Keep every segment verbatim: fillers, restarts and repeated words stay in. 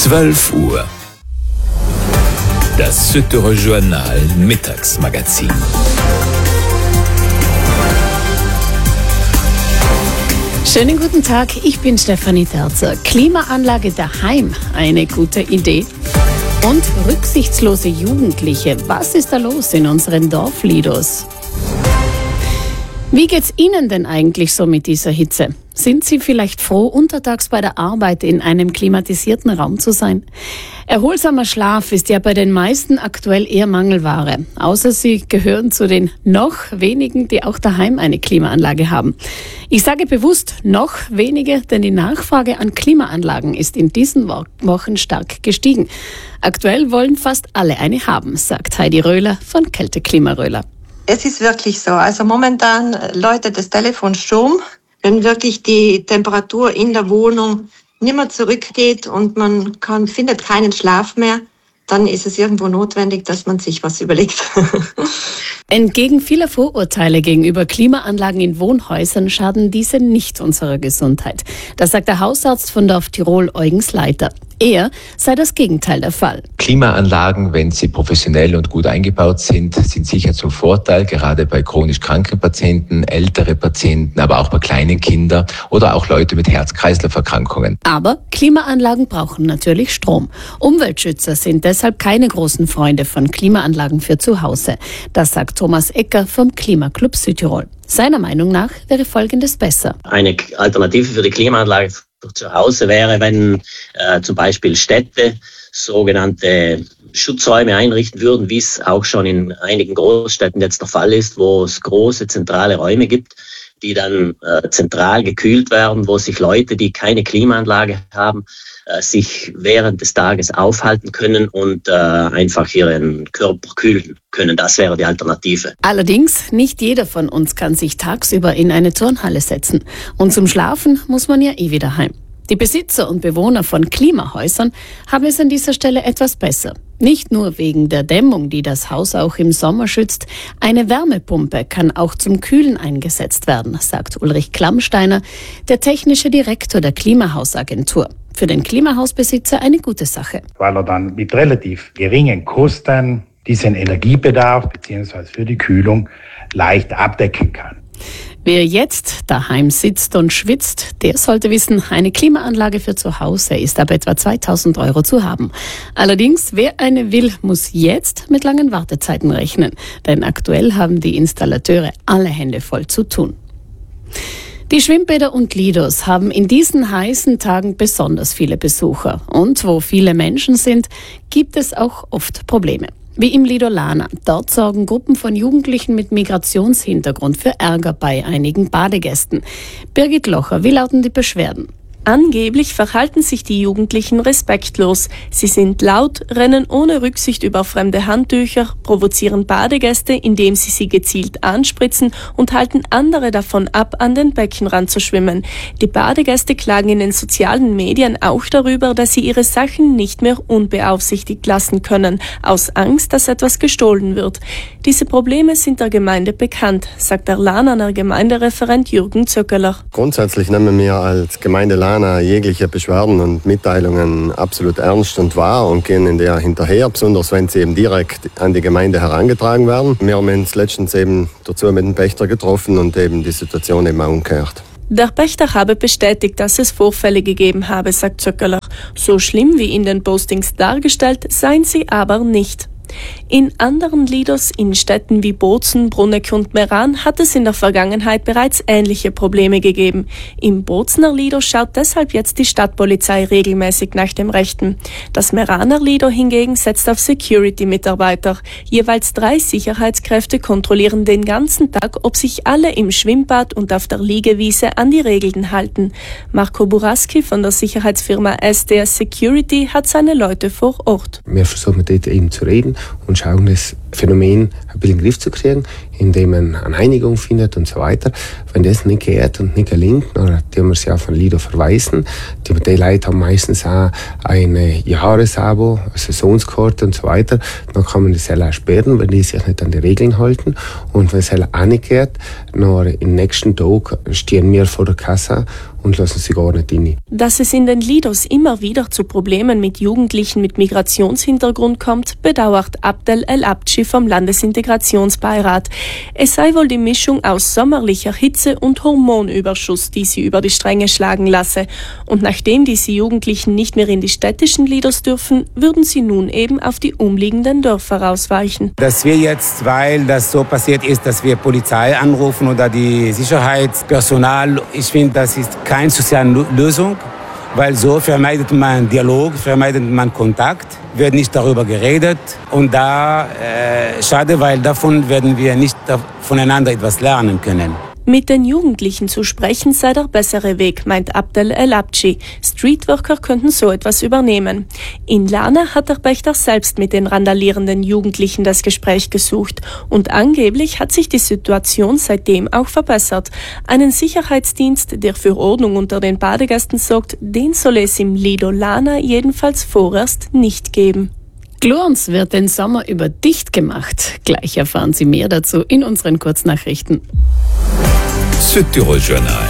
zwölf Uhr. Das Südtiroler Journal Mittagsmagazin. Schönen guten Tag, ich bin Stefanie Terzer. Klimaanlage daheim, eine gute Idee? Und rücksichtslose Jugendliche, was ist da los in unseren Dorflidos? Wie geht's Ihnen denn eigentlich so mit dieser Hitze? Sind Sie vielleicht froh, untertags bei der Arbeit in einem klimatisierten Raum zu sein? Erholsamer Schlaf ist ja bei den meisten aktuell eher Mangelware. Außer Sie gehören zu den noch wenigen, die auch daheim eine Klimaanlage haben. Ich sage bewusst noch wenige, denn die Nachfrage an Klimaanlagen ist in diesen Wochen stark gestiegen. Aktuell wollen fast alle eine haben, sagt Heidi Röhler von Kälte Klimaröhler. Es ist wirklich so. Also momentan läutet das Telefon Sturm, wenn wirklich die Temperatur in der Wohnung nicht mehr zurückgeht und man kann, findet keinen Schlaf mehr, dann ist es irgendwo notwendig, dass man sich was überlegt. Entgegen vieler Vorurteile gegenüber Klimaanlagen in Wohnhäusern schaden diese nicht unserer Gesundheit. Das sagt der Hausarzt von Dorf Tirol, Eugen Sleiter. Eher sei das Gegenteil der Fall. Klimaanlagen, wenn sie professionell und gut eingebaut sind, sind sicher zum Vorteil, gerade bei chronisch kranken Patienten, ältere Patienten, aber auch bei kleinen Kindern oder auch Leute mit Herz-Kreislauf-Erkrankungen. Aber Klimaanlagen brauchen natürlich Strom. Umweltschützer sind deshalb keine großen Freunde von Klimaanlagen für zu Hause. Das sagt Thomas Ecker vom Klimaclub Südtirol. Seiner Meinung nach wäre Folgendes besser. Eine Alternative für die Klimaanlage zu Hause wäre, wenn äh, zum Beispiel Städte sogenannte Schutzräume einrichten würden, wie es auch schon in einigen Großstädten jetzt der Fall ist, wo es große zentrale Räume gibt, die dann äh, zentral gekühlt werden, wo sich Leute, die keine Klimaanlage haben, äh, sich während des Tages aufhalten können und äh, einfach ihren Körper kühlen können. Das wäre die Alternative. Allerdings, nicht jeder von uns kann sich tagsüber in eine Turnhalle setzen. Und zum Schlafen muss man ja eh wieder heim. Die Besitzer und Bewohner von Klimahäusern haben es an dieser Stelle etwas besser. Nicht nur wegen der Dämmung, die das Haus auch im Sommer schützt. Eine Wärmepumpe kann auch zum Kühlen eingesetzt werden, sagt Ulrich Klammsteiner, der technische Direktor der Klimahausagentur. Für den Klimahausbesitzer eine gute Sache. Weil er dann mit relativ geringen Kosten diesen Energiebedarf bzw. für die Kühlung leicht abdecken kann. Wer jetzt daheim sitzt und schwitzt, der sollte wissen, eine Klimaanlage für zu Hause ist ab etwa zweitausend Euro zu haben. Allerdings, wer eine will, muss jetzt mit langen Wartezeiten rechnen. Denn aktuell haben die Installateure alle Hände voll zu tun. Die Schwimmbäder und Lidos haben in diesen heißen Tagen besonders viele Besucher. Und wo viele Menschen sind, gibt es auch oft Probleme. Wie im Lido Lana. Dort sorgen Gruppen von Jugendlichen mit Migrationshintergrund für Ärger bei einigen Badegästen. Birgit Locher, wie lauten die Beschwerden? Angeblich verhalten sich die Jugendlichen respektlos. Sie sind laut, rennen ohne Rücksicht über fremde Handtücher, provozieren Badegäste, indem sie sie gezielt anspritzen und halten andere davon ab, an den Beckenrand zu schwimmen. Die Badegäste klagen in den sozialen Medien auch darüber, dass sie ihre Sachen nicht mehr unbeaufsichtigt lassen können, aus Angst, dass etwas gestohlen wird. Diese Probleme sind der Gemeinde bekannt, sagt der Lananer Gemeindereferent Jürgen Zöckeler. Grundsätzlich nehmen wir als Gemeinde Lana jegliche Beschwerden und Mitteilungen absolut ernst und wahr und gehen in der hinterher, besonders wenn sie eben direkt an die Gemeinde herangetragen werden. Wir haben uns letztens eben dazu mit dem Pächter getroffen und eben die Situation eben auch umgekehrt. Der Pächter habe bestätigt, dass es Vorfälle gegeben habe, sagt Zöckeler. So schlimm wie in den Postings dargestellt, seien sie aber nicht. In anderen Lidos in Städten wie Bozen, Bruneck und Meran hat es in der Vergangenheit bereits ähnliche Probleme gegeben. Im Bozener Lido schaut deshalb jetzt die Stadtpolizei regelmäßig nach dem Rechten. Das Meraner Lido hingegen setzt auf Security-Mitarbeiter. Jeweils drei Sicherheitskräfte kontrollieren den ganzen Tag, ob sich alle im Schwimmbad und auf der Liegewiese an die Regeln halten. Marco Buraski von der Sicherheitsfirma S D S Security hat seine Leute vor Ort. Wir versuchen dort eben zu reden und schauen, das Phänomen ein bisschen in den Griff zu kriegen, indem man eine Einigung findet und so weiter. Wenn das nicht geht und nicht gelingt, dann tun wir sie auf ein Lido verweisen. Die, die Leute haben meistens auch eine Jahresabo, eine Saisonskarte und so weiter. Dann kann man die Seller sperren, wenn die sich nicht an die Regeln halten. Und wenn es auch nicht geht, dann am nächsten Tag stehen wir vor der Kasse und lassen sie gar nicht rein. Dass es in den Lidos immer wieder zu Problemen mit Jugendlichen mit Migrationshintergrund kommt, bedauert Abdel El-Abci vom Landesintegrationsbeirat. Es sei wohl die Mischung aus sommerlicher Hitze und Hormonüberschuss, die sie über die Stränge schlagen lasse. Und nachdem diese Jugendlichen nicht mehr in die städtischen Lidos dürfen, würden sie nun eben auf die umliegenden Dörfer ausweichen. Dass wir jetzt, weil das so passiert ist, dass wir Polizei anrufen oder die Sicherheitspersonal, ich finde, das ist keine soziale Lösung, weil so vermeidet man Dialog, vermeidet man Kontakt, wird nicht darüber geredet und da äh, schade, weil davon werden wir nicht voneinander etwas lernen können. Mit den Jugendlichen zu sprechen sei der bessere Weg, meint Abdel El-Abci. Streetworker könnten so etwas übernehmen. In Lana hat der Pächter selbst mit den randalierenden Jugendlichen das Gespräch gesucht. Und angeblich hat sich die Situation seitdem auch verbessert. Einen Sicherheitsdienst, der für Ordnung unter den Badegästen sorgt, den soll es im Lido Lana jedenfalls vorerst nicht geben. Glurns wird den Sommer über dicht gemacht. Gleich erfahren Sie mehr dazu in unseren Kurznachrichten. Südtirol Journal.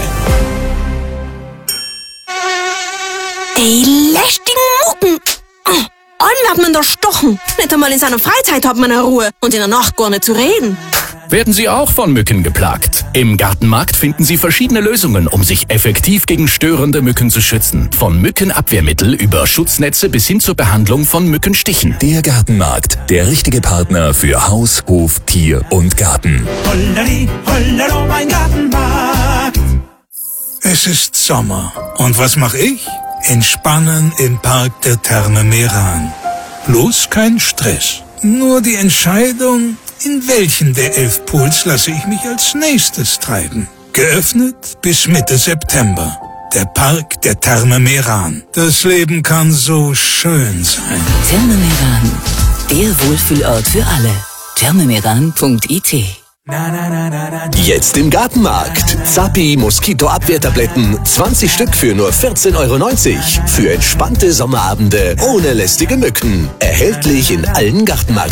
Die lästigen Mucken. Anlappen und erstochen. Nicht einmal in seiner Freizeit hat man eine Ruhe und in der Nacht gar nicht zu reden. Werden Sie auch von Mücken geplagt? Im Gartenmarkt finden Sie verschiedene Lösungen, um sich effektiv gegen störende Mücken zu schützen. Von Mückenabwehrmittel über Schutznetze bis hin zur Behandlung von Mückenstichen. Der Gartenmarkt, der richtige Partner für Haus, Hof, Tier und Garten. Holleri, hollero, mein Gartenmarkt. Es ist Sommer. Und was mache ich? Entspannen im Park der Therme Meran. Bloß kein Stress. Nur die Entscheidung, in welchen der elf Pools lasse ich mich als nächstes treiben. Geöffnet bis Mitte September. Der Park der Therme Meran. Das Leben kann so schön sein. Therme Meran, der Wohlfühlort für alle. thermemeran punkt I T. Jetzt im Gartenmarkt. Zappi Moskitoabwehrtabletten, zwanzig Stück für nur vierzehn Euro neunzig. Für entspannte Sommerabende ohne lästige Mücken. Erhältlich in allen Gartenmarkt.